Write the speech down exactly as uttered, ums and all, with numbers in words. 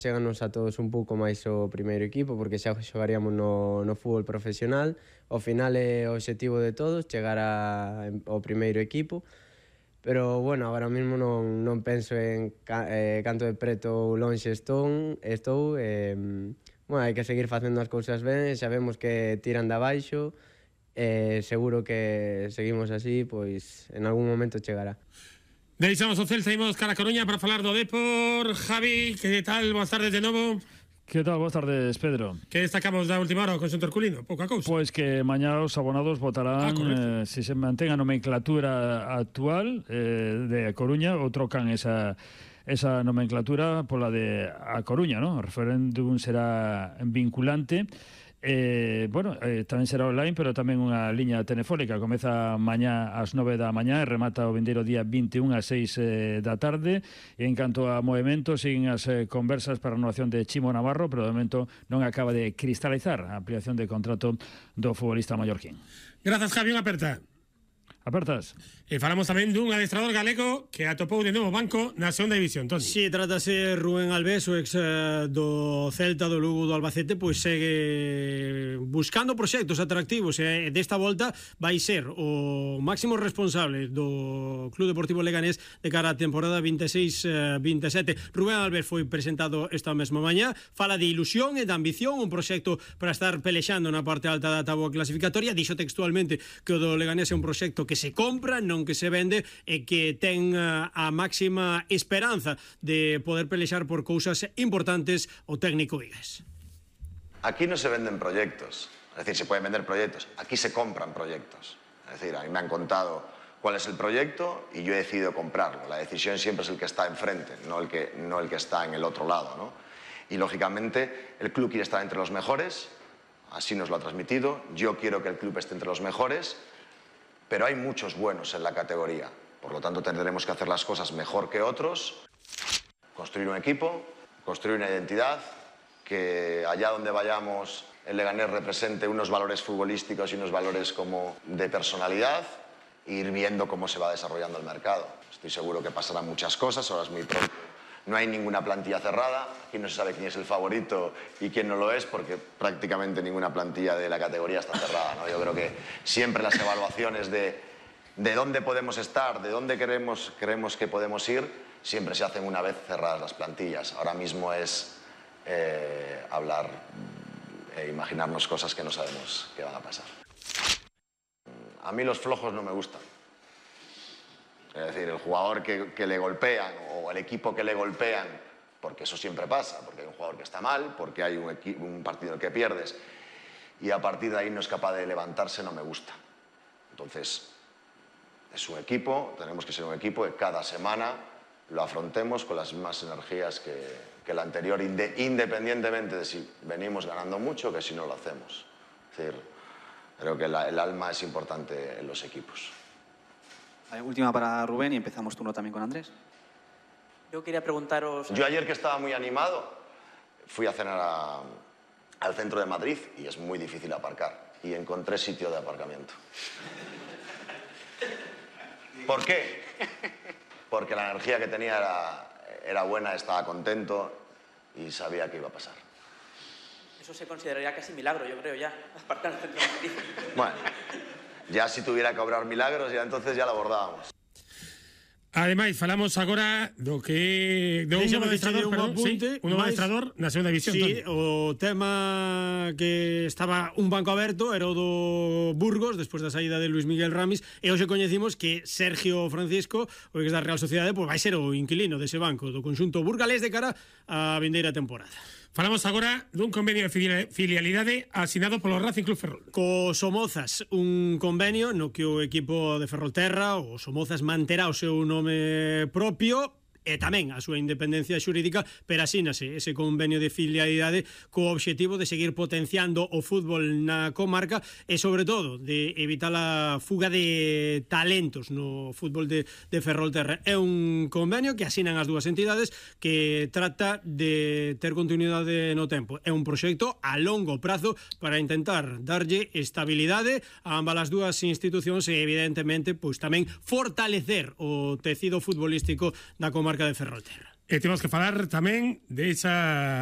Cheganos a todos un pouco máis o primeiro equipo porque xa xogaríamos no, no fútbol profesional. Ao final é o obxectivo de todos chegar a, ao primeiro equipo, pero bueno, agora mesmo non, non penso en ca, eh, canto de preto ou lonxe estou, estou eh, bueno, hai que seguir facendo as cousas ben, sabemos que tiran de abaixo, eh, seguro que seguimos así, pois en algún momento chegará. Deixamos o Celta e imos cara a Coruña para falar do Depor. Javi, que tal? Boas tardes de novo. Que tal? Boas tardes, Pedro. Que destacamos da última hora o conxunto herculino? Pouca cousa. Pois que mañá os abonados votarán, ah, eh, se se mantén a nomenclatura actual eh, de A Coruña, ou trocan esa, esa nomenclatura pola de A Coruña, ¿no? O referéndum será vinculante. Eh, bueno, eh, tamén será online, pero tamén unha liña telefónica. Comeza mañá ás nove da mañá e remata o vindeiro día vinte e un ás seis eh, da tarde. E en canto a movimentos, siguen as eh, conversas para a renovación de Chimo Navarro, pero de momento non acaba de cristalizar a ampliación de contrato do futbolista mallorquín. Grazas, Javi, unha aperta. Apertas. E falamos tamén dun adestrador galego que atopou de novo banco na segunda división. Toni. Si, sí, trátase Rubén Alves, o ex eh, do Celta, do Lugo, do Albacete, pois segue buscando proxectos atractivos e desta volta vai ser o máximo responsable do Club Deportivo Leganés de cara á temporada vinte e seis vinte e sete. Rubén Alves foi presentado esta mesma mañá, fala de ilusión e de ambición, un proxecto para estar pelexando na parte alta da táboa clasificatoria. Dixo textualmente que o do Leganés é un proxecto que se compra, non que se vende, e que ten a máxima esperanza de poder pelexar por cousas importantes o técnico vigués. Aquí no se venden proyectos, es decir, se pueden vender proyectos, aquí se compran proyectos. Es decir, a mí me han contado cuál es el proyecto y yo he decidido comprarlo. La decisión siempre es el que está enfrente, no el que, no el que está en el otro lado, ¿no? Y lógicamente el club quiere estar entre los mejores, así nos lo ha transmitido, yo quiero que el club esté entre los mejores, pero hay muchos buenos en la categoría. Por lo tanto, tendremos que hacer las cosas mejor que otros, construir un equipo, construir una identidad, que allá donde vayamos el Leganés represente unos valores futbolísticos y unos valores como de personalidad, e ir viendo cómo se va desarrollando el mercado. Estoy seguro que pasarán muchas cosas, ahora es muy pronto. No hay ninguna plantilla cerrada, aquí no se sabe quién es el favorito y quién no lo es, porque prácticamente ninguna plantilla de la categoría está cerrada, ¿no? Yo creo que siempre las evaluaciones de, de dónde podemos estar, de dónde queremos, creemos que podemos ir, siempre se hacen una vez cerradas las plantillas. Ahora mismo es eh, hablar e imaginarnos cosas que no sabemos que van a pasar. A mí los flojos no me gustan. Es decir, el jugador que, que le golpean o el equipo que le golpean, porque eso siempre pasa, porque hay un jugador que está mal, porque hay un, un partido en el que pierdes y a partir de ahí no es capaz de levantarse, no me gusta. Entonces, es un equipo, tenemos que ser un equipo que cada semana lo afrontemos con las mismas energías que, que la anterior, inde, independientemente de si venimos ganando mucho o que si no lo hacemos. Es decir, creo que la, el alma es importante en los equipos. Vale, última para Rubén y empezamos turno también con Andrés. Yo quería preguntaros... Yo ayer, que estaba muy animado, fui a cenar a, al centro de Madrid y es muy difícil aparcar. Y encontré sitio de aparcamiento. ¿Por qué? Porque la energía que tenía era, era buena, estaba contento y sabía que iba a pasar. Eso se consideraría casi milagro, yo creo, ya, aparcar el centro de Madrid. Bueno, ya si tuviera que obrar milagros, ya entonces ya lo abordábamos. Ademais, falamos agora do que do un novo adestrador, un perdón, apunte, sí, un novo máis, adestrador na segunda división. Sí, Toni. o tema que estaba un banco aberto era o do Burgos, despois da saída de Luis Miguel Ramis, e hoxe coñecimos que Sergio Francisco, o ex da Real Sociedade, pois vai ser o inquilino dese banco do conxunto burgalés de cara á vindeira temporada. Falamos agora dun convenio de filialidade asinado polo Racing Club Ferrol. Co Somozas, un convenio no que o equipo de Ferrolterra, o Somozas, manterá o seu nome propio e tamén a súa independencia xurídica, pero asínase ese convenio de filialidade co obxectivo de seguir potenciando o fútbol na comarca e, sobre todo, de evitar a fuga de talentos no fútbol de, de Ferrolterra. É un convenio que asinan as dúas entidades, que trata de ter continuidade no tempo. É un proxecto a longo prazo para intentar darlle estabilidade a ambas as dúas institucións e, evidentemente, pois tamén fortalecer o tecido futbolístico da comarca de Ferrolterra. E temos que falar tamén de esa